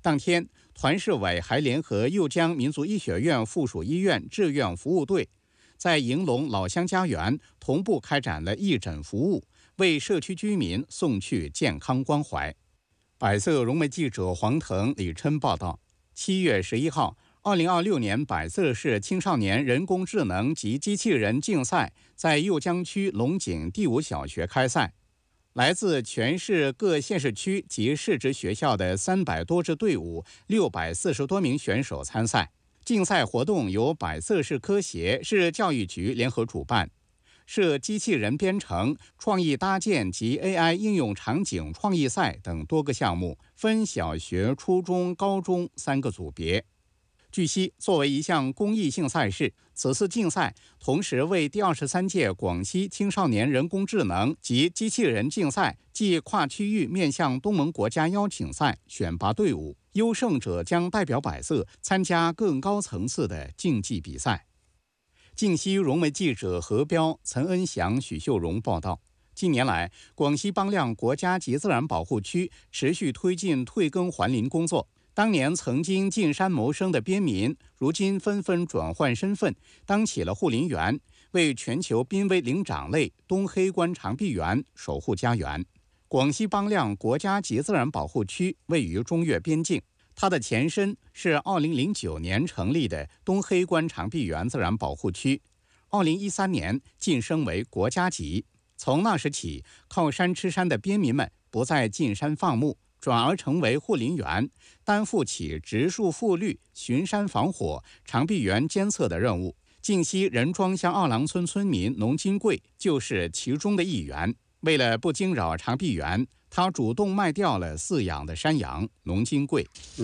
当天，团市委还联合酉江民族医学院附属医院志愿服务队，在迎龙老乡家园同步开展了义诊服务，为社区居民送去健康关怀。百色融媒记者黄腾、李琛报道。7月11号，2026年百色市青少年人工智能及机器人竞赛在酉江区龙井第5小学开赛。来自全市各县市区及市直学校的300多支队伍，640多名选手参赛。竞赛活动由百色市科协、市教育局联合主办，设机器人编程、创意搭建及 AI 应用场景创意赛等多个项目，分小学、初中、高中3个组别。据悉，作为一项公益性赛事，此次竞赛同时为第23届广西青少年人工智能及机器人竞赛暨跨区域面向东盟国家邀请赛选拔队伍，优胜者将代表百色参加更高层次的竞技比赛。晋西融媒记者何彪、岑恩祥、许秀荣报道。近年来，广西邦亮国家级自然保护区持续推进退耕还林工作。当年曾经进山谋生的边民，如今纷纷转换身份，当起了护林员，为全球濒危灵长类东黑冠长臂猿守护家园。广西邦亮国家级自然保护区位于中越边境，它的前身是2009年成立的东黑冠长臂猿自然保护区，2013年晋升为国家级。从那时起，靠山吃山的边民们不再进山放牧，转而成为护林员，担负起植树复绿、巡山防火、长臂猿监测的任务。晋西任庄乡二郎村村民农金贵就是其中的一员。为了不惊扰长臂猿，他主动卖掉了饲养的山羊。农金贵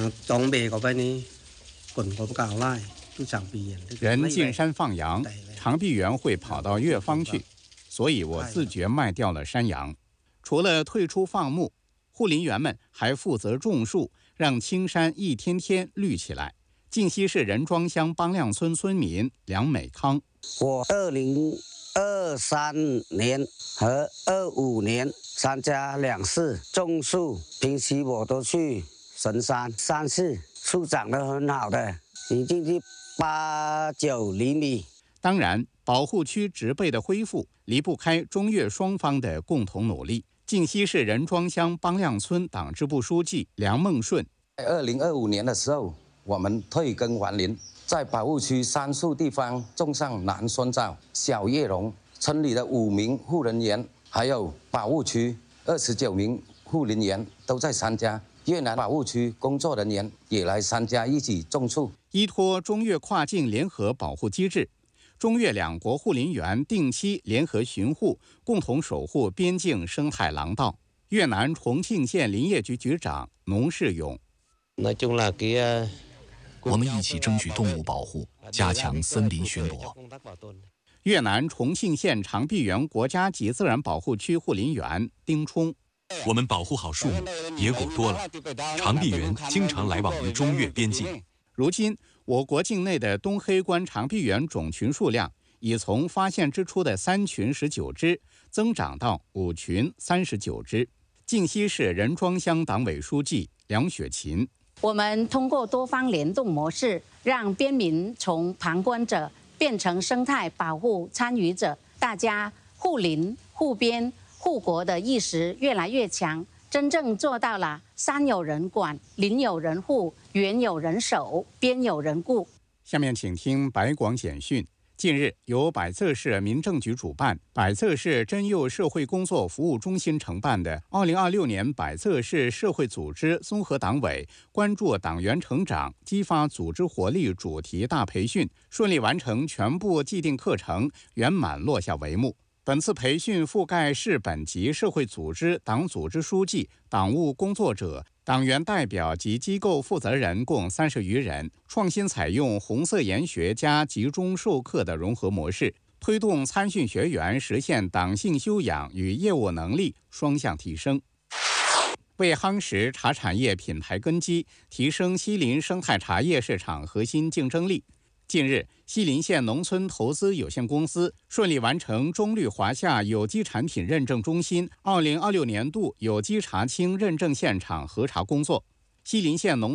人进山放羊，长臂猿会跑到越方去，所以我自觉卖掉了山羊。除了退出放牧，护林员们还负责种树，让青山一天天绿起来。晋西市任庄乡邦亮村村民梁美康： 我2023年和25年参加2次种树，平时我都去神山3次，树长得很好的，已经是8、9厘米。 当然，保护区植被的恢复离不开中越双方的共同努力。晋西市任庄乡邦亮村党支部书记梁梦顺 ：2025年的时候，我们退耕还林，在保护区3处地方种上南酸枣、小叶榕。村里的5名护林员，还有保护区29名护林员都在参加。越南保护区工作人员也来参加一起种树。 依托中越跨境联合保护机制，中越2国护林员定期联合巡护，共同守护边境生态廊道。越南重庆县林业局局长农世勇： 我们一起争取动物保护，加强森林巡逻。 越南重庆县长臂猿国家级自然保护区护林员丁冲： 我们保护好树木，野果多了，长臂猿经常来往于中越边境。 如今，我国境内的东黑冠长臂猿种群数量已从发现之初的3群19只增长到5群39只。晋西市任庄乡党委书记梁雪琴： 我们通过多方联动模式，让边民从旁观者变成生态保护参与者，大家护林、护边、护国的意识越来越强，真正做到了山有人管、林有人护、园有人守、边有人顾。 下面请听百广简讯。近日，由百色市民政局主办、百色市真幼社会工作服务中心承办的2026年百色市社会组织综合党委关注党员成长、激发组织活力主题大培训顺利完成全部既定课程，圆满落下帷幕。本次培训覆盖市本级社会组织党组织书记、党务工作者、党员代表及机构负责人共30余人，创新采用红色研学加集中授课的融合模式，推动参训学员实现党性修养与业务能力双向提升。为夯实茶产业品牌根基，提升西林生态茶叶市场核心竞争力，近日，西林县农村投资有限公司顺利完成中绿华夏有机产品认证中心2026年度有机茶青认证现场核查工作。西林县农